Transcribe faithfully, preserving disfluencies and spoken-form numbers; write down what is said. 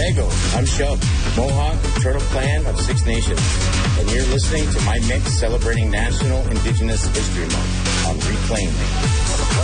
Wendigo. I'm Shub, Mohawk, Turtle Clan of Six Nations. And you're listening to my mix celebrating National Indigenous History Month on Reclaim.